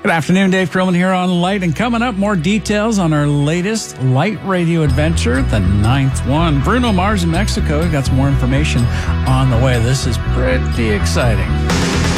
Good afternoon, Dave Perlman here on Light, and coming up, more details on our latest Light Radio adventure, the 9th one. Bruno Mars in Mexico. We've got some more information on the way. This is pretty exciting.